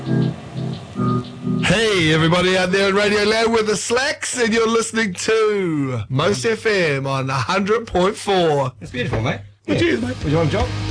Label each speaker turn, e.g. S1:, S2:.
S1: Hey, everybody out there in Radio Land with the Slacks, and you're listening to Most FM on 100.4.
S2: It's beautiful, mate.
S1: Yeah. Cheers, mate.
S2: Would you want a job?